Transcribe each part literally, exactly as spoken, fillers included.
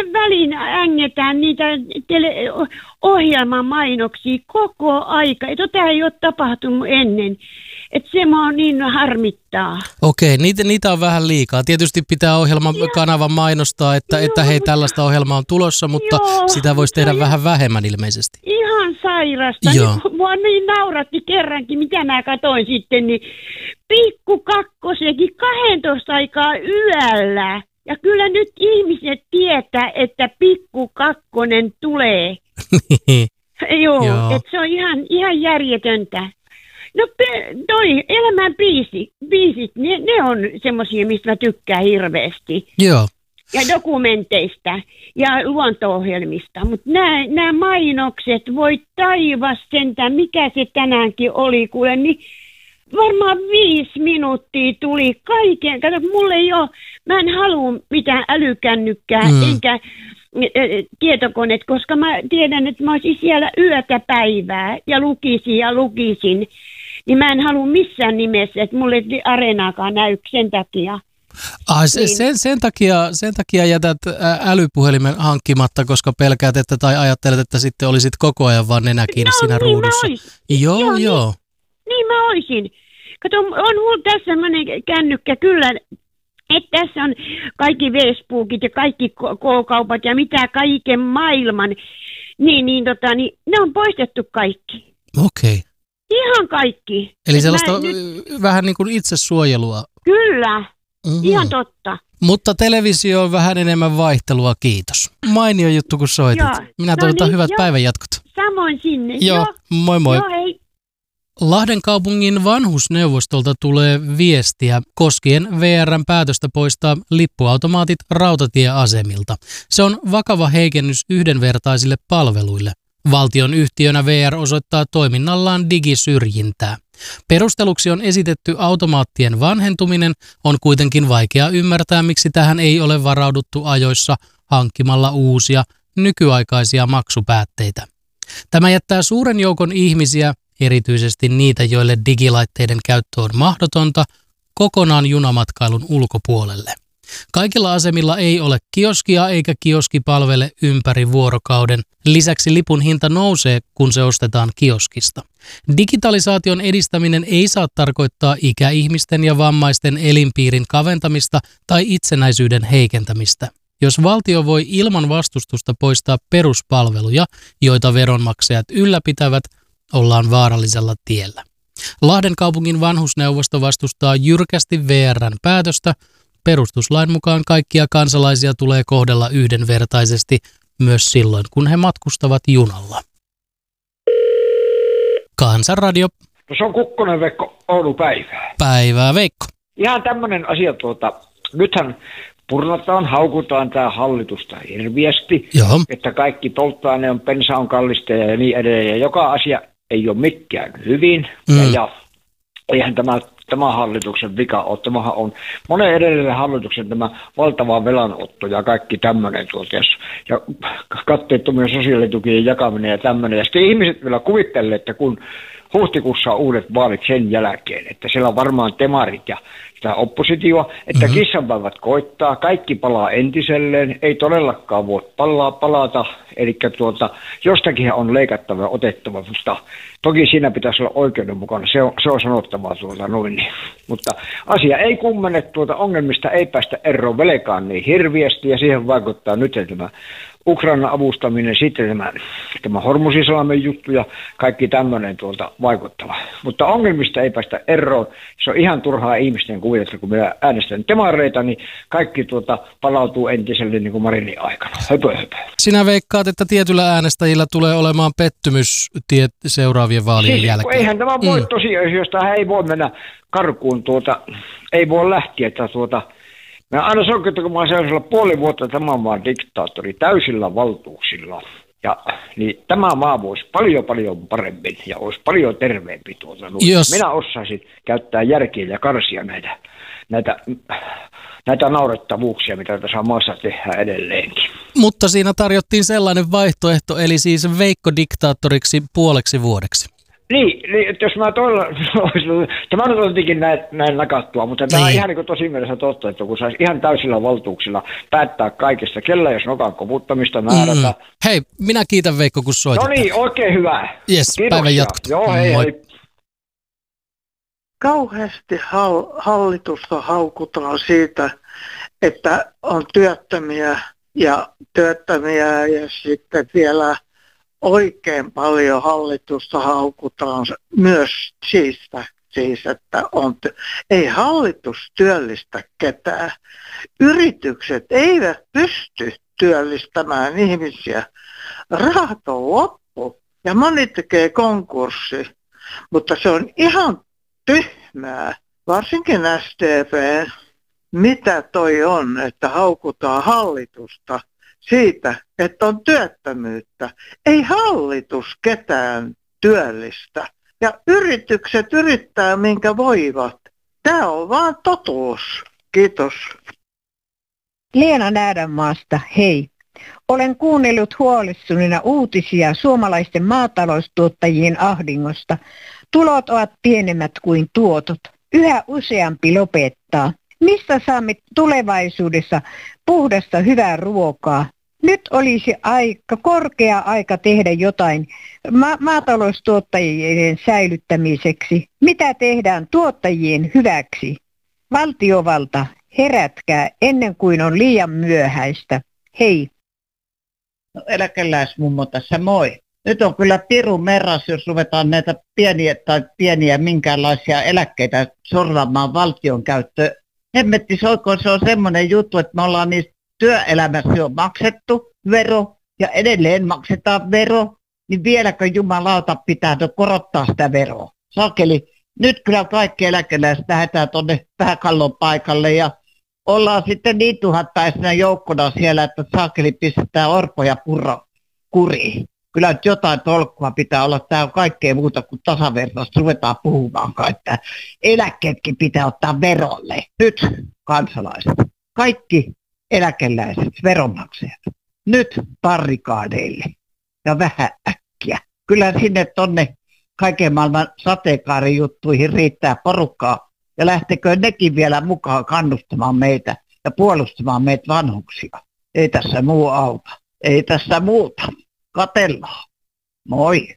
väliin ängetään niitä tele- ohjelmamainoksia koko aika. Tota ei ole tapahtunut ennen. Että se mua niin harmittaa. Okei, niitä, niitä on vähän liikaa. Tietysti pitää ohjelmakanavan mainostaa, että, että hei, tällaista ohjelmaa on tulossa, mutta joo, sitä voisi tehdä ihan, vähän vähemmän ilmeisesti. Ihan sairasta. Niin, mua niin nauratti kerrankin, mitä mä katsoin sitten, niin Pikku Kakkosekin kahdentoista aikaa yöllä. Ja kyllä nyt ihmiset tietää, että Pikku Kakkonen tulee. Joo, joo. Että se on ihan, ihan järjetöntä. No toi elämän biisi, biisit, ne, ne on semmoisia, mistä mä tykkään hirveästi. Joo. Ja dokumenteista ja luonto-ohjelmista. Mutta nämä mainokset, voi taivas sentään, mikä se tänäänkin oli, kuule, niin varmaan viisi minuuttia tuli kaiken. Kato, mulle ei ole, mä en halua mitään älykännykkää, mm. enkä tietokoneet, koska mä tiedän, että mä olisin siellä yötä päivää ja lukisin ja lukisin. Niin mä en halua missään nimessä, että mulle ei areenaakaan näy sen takia. Ah, niin. sen, sen, takia, sen takia jätät älypuhelimen hankkimatta, koska pelkäät, että tai ajattelet, että sitten olisit koko ajan vaan nenä kiinni no, siinä niin ruudussa. Joo, joo. joo. Niin, niin mä oisin. Kato, on mulla tässä semmoinen kännykkä kyllä, että tässä on kaikki Facebookit ja kaikki K-kaupat ja mitä kaiken maailman. Niin, niin, tota, niin ne on poistettu kaikki. Okei. Okay. Ihan kaikki. Eli sellaista mä, nyt... vähän niin kuin itsesuojelua. Kyllä, mm-hmm. ihan totta. Mutta televisio on vähän enemmän vaihtelua, kiitos. Mainio juttu, kun soitit. Joo. Minä toivotan no niin, hyvät jo. päivänjatkot. Samoin sinne. Joo, jo. moi moi. Joo, hei. Lahden kaupungin vanhusneuvostolta tulee viestiä koskien V R:n päätöstä poistaa lippuautomaatit rautatieasemilta. Se on vakava heikennys yhdenvertaisille palveluille. Valtion yhtiönä V R osoittaa toiminnallaan digisyrjintää. Perusteluksi on esitetty automaattien vanhentuminen, on kuitenkin vaikea ymmärtää, miksi tähän ei ole varauduttu ajoissa hankkimalla uusia, nykyaikaisia maksupäätteitä. Tämä jättää suuren joukon ihmisiä, erityisesti niitä, joille digilaitteiden käyttö on mahdotonta, kokonaan junamatkailun ulkopuolelle. Kaikilla asemilla ei ole kioskia eikä kioski palvele ympäri vuorokauden. Lisäksi lipun hinta nousee, kun se ostetaan kioskista. Digitalisaation edistäminen ei saa tarkoittaa ikäihmisten ja vammaisten elinpiirin kaventamista tai itsenäisyyden heikentämistä. Jos valtio voi ilman vastustusta poistaa peruspalveluja, joita veronmaksajat ylläpitävät, ollaan vaarallisella tiellä. Lahden kaupungin vanhusneuvosto vastustaa jyrkästi V R:n päätöstä. Perustuslain mukaan kaikkia kansalaisia tulee kohdella yhdenvertaisesti myös silloin, kun he matkustavat junalla. Kansanradio. No se on Kukkonen Veikko, Oulu päivää. Päivää Veikko. Ihan tämmöinen asia tuota, nythän purnataan, haukutaan tämä hallitusta hirviästi, Joo. että kaikki polttoaine on, bensa on kallista ja niin edelleen. Ja joka asia ei ole mikään hyvin. Mm. Ja, ja eihän tämä, tämä hallituksen vika ole. Tämähän on monen edellisen hallituksen tämä valtava velanotto ja kaikki tämmöinen tuolta. Ja katteettomien sosiaalitukien jakaminen ja tämmöinen. Ja sitten ihmiset vielä kuvittelee, että kun huhtikuussa on uudet vaalit sen jälkeen, että siellä on varmaan demarit ja sitä oppositioa, että mm-hmm. kissanpäivät koittaa, kaikki palaa entiselleen, ei todellakaan voi palaa, palata, eli tuota, jostakin on leikattava ja otettava, mutta toki siinä pitäisi olla oikeudenmukainen, se on, se on sanottavaa tuota noin. Niin. Mutta asia ei kummene, tuota ongelmista ei päästä eroon velkaan niin hirviästi, ja siihen vaikuttaa nyt tämä Ukrainan avustaminen, sitten tämä, tämä Hormuzisalmen juttu ja kaikki tämmöinen tuolta vaikuttava. Mutta ongelmista ei päästä eroon. Se on ihan turhaa ihmisten kuvitella, kun minä äänestän demareita, niin kaikki tuota palautuu entiselle niin kuin Marinin aikana. Höpö, höpö. Sinä veikkaat, että tietyllä äänestäjillä tulee olemaan pettymys tie- seuraavien vaalien siis, jälkeen. Eihän tämä voi mm. tosiasioista, hän ei voi mennä karkuun, tuota, ei voi lähteä, että tuota, mä aina sanon, että kun mä oon sellaisella puoli vuotta tämän maan diktaattori täysillä valtuuksilla, ja, niin tämä maa voisi paljon paljon paremmin ja olisi paljon terveempi tuota. Jos minä osaisin käyttää järkeä ja karsia näitä, näitä, näitä naurettavuuksia, mitä tässä maassa tehdään edelleenkin. Mutta siinä tarjottiin sellainen vaihtoehto, eli siis Veikko diktaattoriksi puoleksi vuodeksi. Niin, niin, että jos mä toilla, tämä on jotenkin näin, näin nakattua, mutta tämä on Niin. ihan niin kuin tosi mielessä totta, että kun saisi ihan täysillä valtuuksilla päättää kaikesta, kellä jos nokan koputtamista määrätä. Mm. Hei, minä kiitän Veikko, kun soitit. No niin, oikein hyvä. Yes, Kiitoksia. päivän jatkot. Joo, hei, Moi. hei. Kauheasti hal- hallitusta haukutaan siitä, että on työttömiä ja työttömiä ja sitten vielä oikein paljon hallitusta haukutaan myös siitä, siis, että on ty- ei hallitus työllistä ketään. Yritykset eivät pysty työllistämään ihmisiä. Rahat on loppu ja moni tekee konkurssi, mutta se on ihan tyhmää, varsinkin S D P, mitä toi on, että haukutaan hallitusta siitä, että on työttömyyttä. Ei hallitus ketään työllistä. Ja yritykset yrittää minkä voivat. Tämä on vaan totuus. Kiitos. Leena Näädänmaasta, hei. Olen kuunnellut huolestuneena uutisia suomalaisten maataloustuottajien ahdingosta. Tulot ovat pienemmät kuin tuotot. Yhä useampi lopettaa. Mistä saamme tulevaisuudessa puhdasta hyvää ruokaa? Nyt olisi aika, korkea aika tehdä jotain ma- maataloustuottajien säilyttämiseksi. Mitä tehdään tuottajien hyväksi? Valtiovalta, herätkää ennen kuin on liian myöhäistä. Hei. No, eläkeläismummo tässä, moi. Nyt on kyllä piru merras, jos ruvetaan näitä pieniä tai pieniä minkäänlaisia eläkkeitä sorvaamaan valtion käyttöön. Hemmetti soikoon, se on semmoinen juttu, että me ollaan niistä työelämässä jo maksettu vero ja edelleen maksetaan vero, niin vieläkö jumalauta pitää korottaa sitä veroa? Sakeli, nyt kyllä kaikki eläkeläiset lähdetään tuonne pääkallon paikalle ja ollaan sitten niin tuhattaisena joukkona siellä, että saakeli pistetään Orpo ja Purro kuriin. Kyllä nyt jotain tolkkua pitää olla. Tämä on kaikkea muuta kuin tasavertaista. Ruvetaan puhumaan, että eläkkeetkin pitää ottaa verolle. Nyt kansalaiset, kaikki eläkeläiset, veronmaksajat, nyt barrikaadeille ja vähän äkkiä. Kyllä sinne tonne kaiken maailman sateenkaarijuttuihin riittää porukkaa. Ja lähtekö nekin vielä mukaan kannustamaan meitä ja puolustamaan meitä vanhuksia. Ei tässä muu auta. Ei tässä muuta. Katellaan. Moi.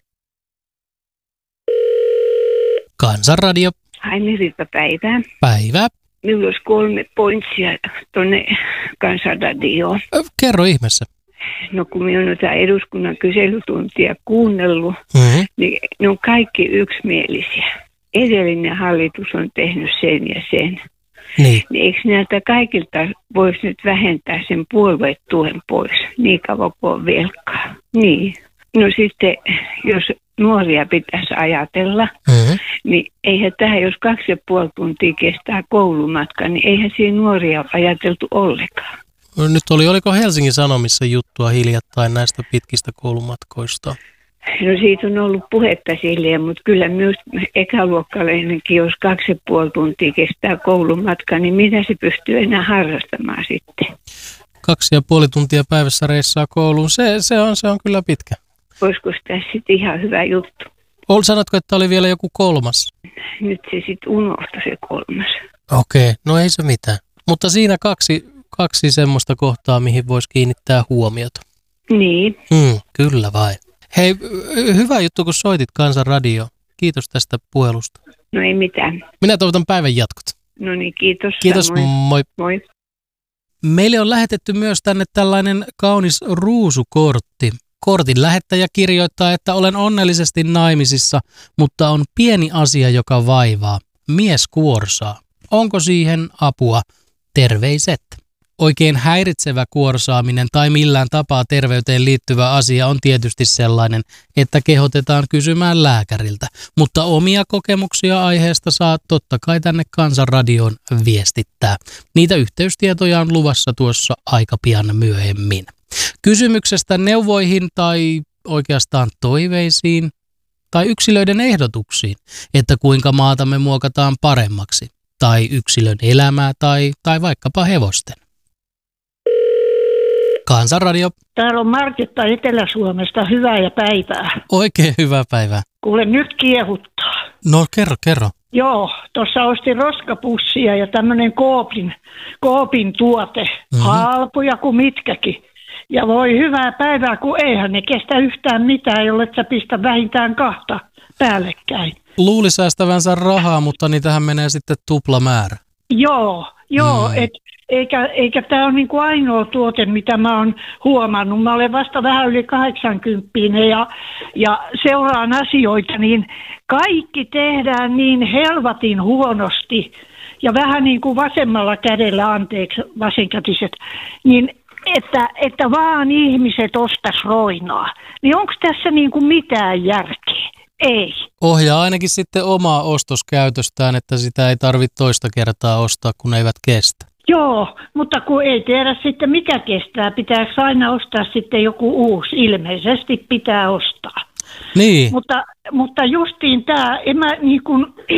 Kansanradio. Aini päivää. Päivää. Minulla olisi kolme pointsia tuonne Kansanradioon. Ö, Kerro ihmeessä. No kun minä olen tätä eduskunnan kyselytuntia kuunnellut, Mm-hmm. niin ne on kaikki yksimielisiä. Edellinen hallitus on tehnyt sen ja sen. Niin. Niin eikö näiltä kaikilta voisi nyt vähentää sen puoluetuen pois, niin kauan kuin on velkaa? Niin. No sitten, jos nuoria pitäisi ajatella, Mm-hmm. niin eihän tähän, jos kaksi ja puoli tuntia kestää koulumatka, niin eihän siinä nuoria ole ajateltu ollenkaan. No, nyt oli, oliko Helsingin Sanomissa juttua hiljattain näistä pitkistä koulumatkoista? No siitä on ollut puhetta silleen, mutta kyllä myös ekaluokkalainenkin, jos kaksi ja puoli tuntia kestää koulumatka, niin mitä se pystyy enää harrastamaan sitten? Kaksi ja puoli tuntia päivässä reissaa kouluun, se, se, on, se on kyllä pitkä. Olisiko tässä sitten ihan hyvä juttu? Ol, sanotko, että oli vielä joku kolmas? Nyt se sitten unohtui se kolmas. Okei, no ei se mitään. Mutta siinä kaksi, kaksi semmoista kohtaa, mihin voisi kiinnittää huomiota. Niin. Hmm, kyllä vai. Hei, hyvä juttu, kun soitit Kansanradio. Kiitos tästä puhelusta. No ei mitään. Minä toivotan päivän jatkot. No niin, kiitos. Kiitos, Samoin. moi. Moi. Meille on lähetetty myös tänne tällainen kaunis ruusukortti. Kortin lähettäjä kirjoittaa, että olen onnellisesti naimisissa, mutta on pieni asia, joka vaivaa. Mies kuorsaa. Onko siihen apua? Terveiset. Oikein häiritsevä kuorsaaminen tai millään tapaa terveyteen liittyvä asia on tietysti sellainen, että kehotetaan kysymään lääkäriltä. Mutta omia kokemuksia aiheesta saa totta kai tänne Kansanradioon viestittää. Niitä yhteystietoja on luvassa tuossa aika pian myöhemmin. Kysymyksestä neuvoihin tai oikeastaan toiveisiin tai yksilöiden ehdotuksiin, että kuinka maatamme muokataan paremmaksi, tai yksilön elämää tai, tai vaikkapa hevosten. Kansanradio. Täällä on Markitta Etelä-Suomesta. Hyvää ja päivää. Oikein hyvää päivää. Kuule, nyt kiehuttaa. No kerro, kerro. Joo, tuossa ostin roskapussia ja tämmöinen Coopin, Coopin tuote. Mm-hmm. Halpoja kuin mitkäkin. Ja voi hyvää päivää, kun eihän ne kestä yhtään mitään, jolle sä pistä vähintään kahta päällekkäin. Luuli säästävänsä rahaa, mutta niitähän menee sitten tuplamäärä. Joo, joo. Mm. Et, eikä eikä tämä ole niinku ainoa tuote, mitä mä oon huomannut. Mä olen vasta vähän yli kahdeksankymppinen ja, ja seuraan asioita, niin kaikki tehdään niin helvatin huonosti. Ja vähän niin kuin vasemmalla kädellä, anteeksi vasenkätiset, niin että, että vaan ihmiset ostais roinaa. Niin onko tässä niin kuin mitään järkeä? Ei. Ohjaa ainakin sitten omaa ostoskäytöstään, että sitä ei tarvitse toista kertaa ostaa, kun eivät kestä. Joo, mutta kun ei tiedä sitten mikä kestää, pitääkö aina ostaa sitten joku uusi? Ilmeisesti pitää ostaa. Niin. Mutta, mutta justiin tämä, en mä niinku,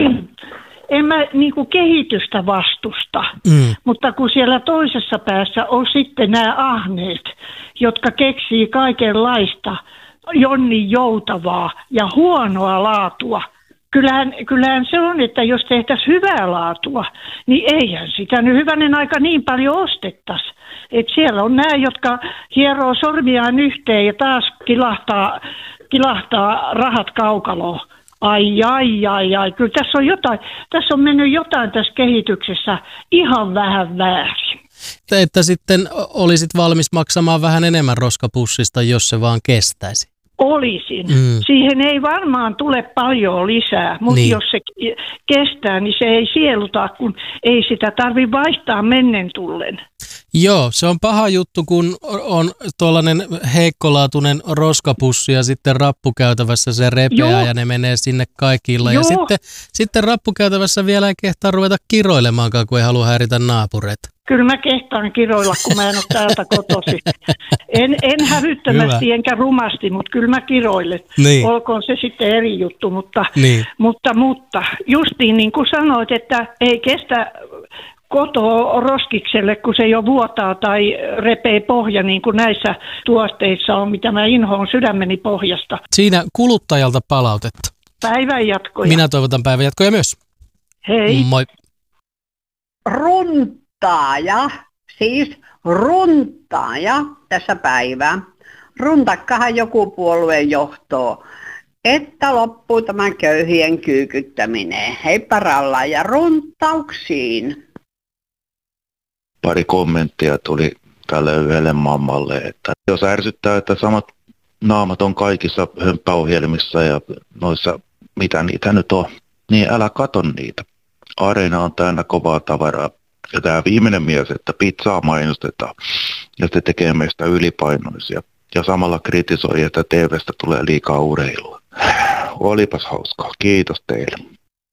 en mä niinku kehitystä vastusta, mm. mutta kun siellä toisessa päässä on sitten nämä ahneet, jotka keksii kaikenlaista jonni joutavaa ja huonoa laatua. Kyllähän, kyllähän se on, että jos tehtäisiin hyvää laatua, niin eihän sitä nyt hyvänen aika niin paljon ostettaisi. Et siellä on nämä, jotka hieroo sormiaan yhteen ja taas kilahtaa, kilahtaa rahat kaukaloon. Ai, ai, ai, ai. Kyllä tässä on jotain, tässä on mennyt jotain tässä kehityksessä ihan vähän väärin. Että sitten olisit valmis maksamaan vähän enemmän roskapussista, jos se vaan kestäisi. Olisin. Mm. Siihen ei varmaan tule paljon lisää, mutta niin. Jos se kestää, niin se ei sieluta, kun ei sitä tarvitse vaihtaa mennen tullen. Joo, se on paha juttu, kun on tuollainen heikkolaatuinen roskapussi ja sitten rappukäytävässä se repeää Joo. ja ne menee sinne kaikilla. Joo. Ja sitten, sitten rappukäytävässä vielä ei kehtaa ruveta kiroilemaankaan, kun ei halua häiritä naapureita. Kyllä mä kehtaan kiroilla, kun mä en ole täältä kotoisin. En, en hävyttömästi Hyvä. enkä rumasti, mutta kyllä mä kiroilen. Niin. Olkoon se sitten eri juttu, mutta, niin. mutta, mutta justiin niin kuin sanoit, että ei kestä kotoa roskikselle, kun se jo vuotaa tai repee pohja, niin kuin näissä tuotteissa on, mitä mä inhoon sydämeni pohjasta. Siinä kuluttajalta palautetta. Päivän jatkoja. Minä toivotan päivän jatkoja myös. Hei. Moi. Runtaaja, siis runtaaja tässä päivää. Runtakkahan joku puolueen johtoon, että loppuu tämän köyhien kyykyttäminen. Heippa ralla ja runtauksiin. Pari kommenttia tuli tälle yhdelle mammalle, että jos ärsyttää, että samat naamat on kaikissa hömppäohjelmissa ja noissa, mitä niitä nyt on, niin älä kato niitä. Areena on täynnä kovaa tavaraa. Ja tämä viimeinen mies, että pizzaa mainostetaan ja se tekee meistä ylipainoisia. Ja samalla kritisoi, että T V:stä tulee liikaa urheilua. Olipas hauskaa. Kiitos teille.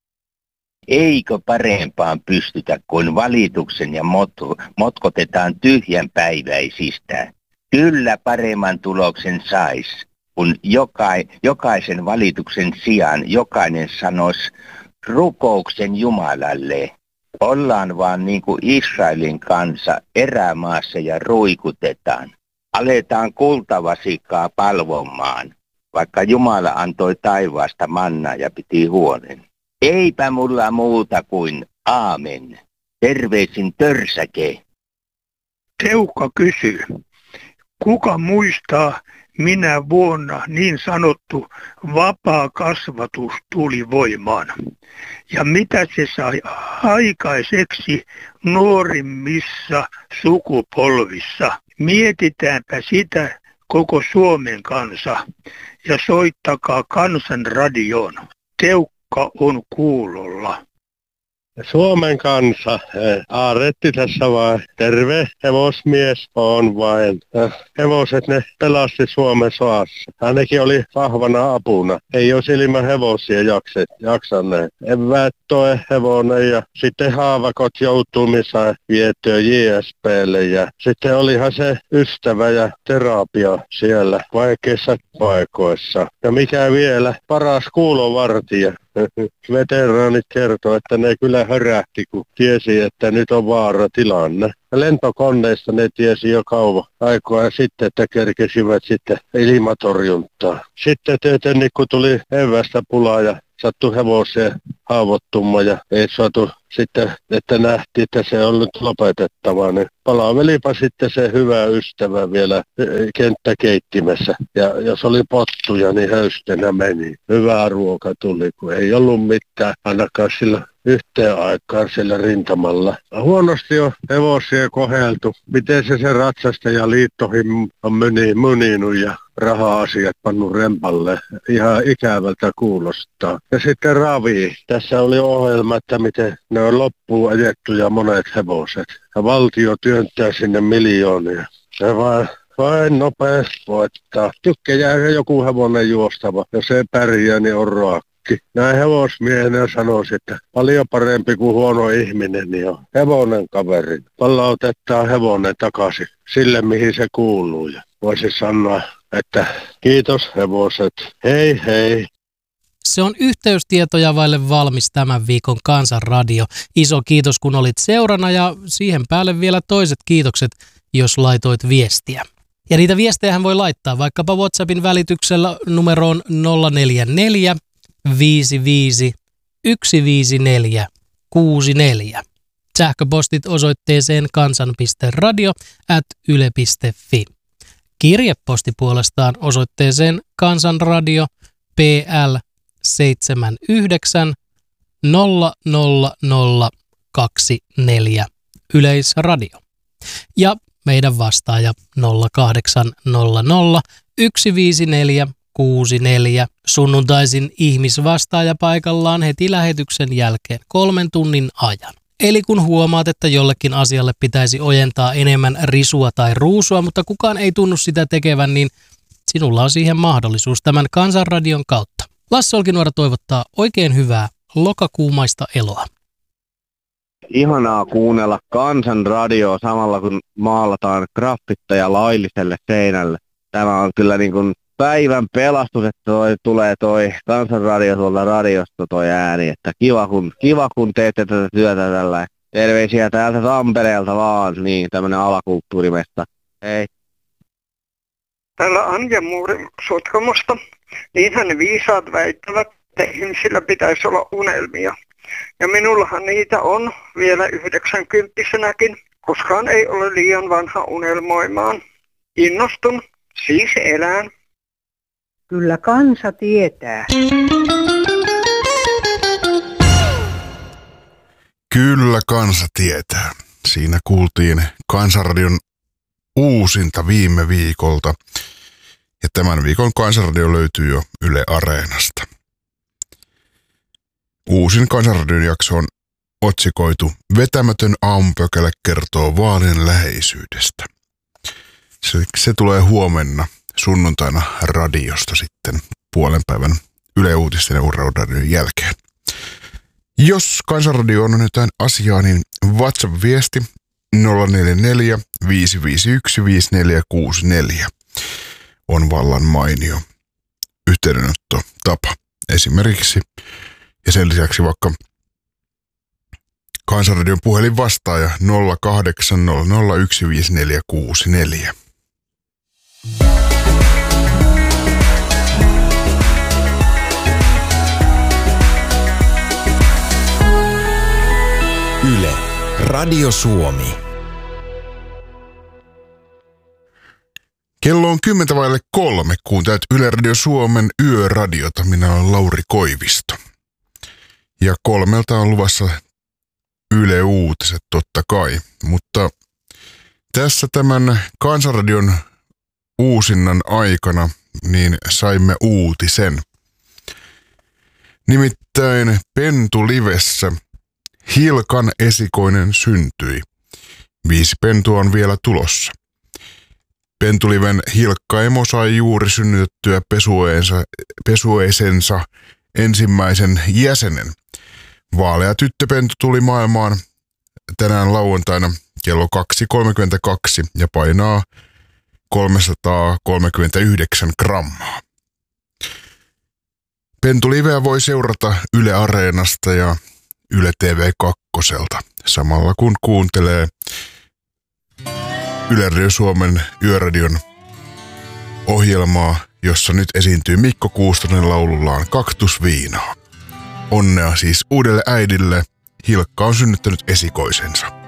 Eikö parempaan pystytä, kun valituksen ja mot- motkotetaan tyhjänpäiväisistä? Kyllä paremman tuloksen sais, kun joka- jokaisen valituksen sijaan jokainen sanoisi rukouksen Jumalalle. Ollaan vaan niin kuin Israelin kansa erämaassa ja ruikutetaan. Aletaan kultavasikkaa palvomaan, vaikka Jumala antoi taivaasta mannaa ja piti huolen. Eipä mulla muuta kuin aamen. Terveisin Törsäke. Teukka kysyy, kuka muistaa, minä vuonna niin sanottu vapaa kasvatus tuli voimaan? Ja mitä se sai aikaiseksi nuorimmissa sukupolvissa? Mietitäänpä sitä koko Suomen kansa ja soittakaa Kansanradioon. Teukka on kuulolla. Suomen kansa, Aaretti tässä vaan, terve hevosmies on vain. Hevoset ne pelasti Suomen sodassa. Hänkin oli vahvana apuna. Ei olisi ilman hevosia jakse, jaksaneet. Eväät toe hevonen ja sitten haavakot joutumissa vietyä J S P:lle ja sitten olihan se ystävä ja terapia siellä vaikeissa paikoissa. Ja mikä vielä, paras kuulovartija. veteraanit kertoo, että ne kyllä hörähti, kun tiesi, että nyt on vaaratilanne. Lentokoneista ne tiesi jo kauan aikaa sitten, että kerkesivät sitten ilmatorjuntaa. Sitten tietenkin, kun tuli evästä pulaa ja sattui hevoseen haavoittumaan ja ei saatu sitten, että nähtiin, että se on nyt lopetettava, niin palavelipa sitten se hyvä ystävä vielä kenttäkeittimessä. Ja jos oli pottuja, niin höystenä meni. Hyvää ruoka tuli, kun ei ollut mitään ainakaan sillä yhteen aikaan siellä rintamalla. Huonosti on hevosia koheltu. Miten se se ratsastaja liittoihin on myni, muninut ja raha-asiat pannut rempalle. Ihan ikävältä kuulostaa. Ja sitten ravi. Tässä oli ohjelma, että miten ne on loppuun ajettuja monet hevoset. Ja valtio työntää sinne miljoonia. Se vaan vain nopeasti voittaa. Tykkää joku hevonen juostava. Jos ei pärjää, niin on raakki. Näin hevosmiehenä sanoisi, että paljon parempi kuin huono ihminen, niin on hevonen kaveri. Palautetaan hevonen takaisin sille, mihin se kuuluu. Ja voisi sanoa, että kiitos hevoset, hei hei. Se on yhteystietoja vaille valmis tämän viikon Kansanradio. Iso kiitos, kun olit seurana ja siihen päälle vielä toiset kiitokset, jos laitoit viestiä. Ja niitä viestejähän voi laittaa vaikkapa WhatsAppin välityksellä numeroon nolla neljä neljä viisi viisi yksi viisi neljä kuusi neljä. Sähköpostit osoitteeseen kansan piste radio ät yle piste fi. Kirjeposti puolestaan osoitteeseen Kansanradio P L seitsemänkymmentäyhdeksän nolla nolla nolla kaksikymmentäneljä Yleisradio. Ja meidän vastaaja nolla kahdeksan nolla nolla yksi viisi neljä kuusi neljä. Sunnuntaisin ihmisvastaaja paikallaan heti lähetyksen jälkeen kolmen tunnin ajan. Eli kun huomaat, että jollekin asialle pitäisi ojentaa enemmän risua tai ruusua, mutta kukaan ei tunnu sitä tekevän, niin sinulla on siihen mahdollisuus tämän Kansanradion kautta. Lasse Olkinuora toivottaa oikein hyvää lokakuumaista eloa. Ihanaa kuunnella Kansanradioa samalla kun maalataan graffitteja lailliselle seinälle. Tämä on kyllä niin kuin päivän pelastus, että toi, tulee toi Kansanradio tuolta radiosta toi ääni. Että kiva kun, kiva kun teette tätä työtä tällä. Terveisiä täältä Tampereelta vaan, niin tämmönen alakulttuurimesta. Hei. Täällä Anja Muuri Sotkamosta. Niinhän ne viisaat väittävät, että ihmisillä pitäisi olla unelmia. Ja minullahan niitä on vielä yhdeksänkymppisenäkin. Koskaan ei ole liian vanha unelmoimaan. Innostun, siis elän. Kyllä kansa tietää. Kyllä kansa tietää. Siinä kuultiin Kansanradion uusinta viime viikolta. Ja tämän viikon Kansanradio löytyy jo Yle Areenasta. Uusin Kansanradion jakso on otsikoitu Vetämätön aamupökälä kertoo vaalien läheisyydestä. Se, se tulee huomenna sunnuntaina radiosta sitten puolen päivän Yle Uutisten ja Urheiluradion jälkeen. Jos Kansanradio on jotain asiaa, niin WhatsApp-viesti nolla neljä neljä viisi viisi yksi viisi neljä kuusi neljä on vallan mainio yhteydenottotapa. Esimerkiksi ja sen lisäksi vaikka Kansanradion puhelin vastaaja nolla kahdeksan nolla nolla yksi viisi neljä kuusi neljä. Yle, Radio Suomi. Kello on kymmentä vaille kolme, kuuntelet Yle Radio Suomen yöradiota. Minä olen Lauri Koivisto. Ja kolmelta on luvassa Yle Uutiset totta kai, mutta tässä tämän Kansanradion uusinnan aikana niin saimme uutisen. Nimittäin Pentulivessä Hilkan esikoinen syntyi. Viisi pentua on vielä tulossa. Pentuliven Hilkka-emo sai juuri synnytettyä pesueensa, pesueisensa ensimmäisen jäsenen. Vaalea tyttöpentu tuli maailmaan tänään lauantaina kello kaksi kolmekymmentäkaksi ja painaa kolmesataakolmekymmentäyhdeksän grammaa. Pentuliveä voi seurata Yle Areenasta ja Yle T V kaksi samalla kun kuuntelee Yle Radio Suomen Yöradion ohjelmaa, jossa nyt esiintyy Mikko Kuustonen laulullaan Kaktusviinaa. Onnea siis uudelle äidille. Hilkka on synnyttänyt esikoisensa.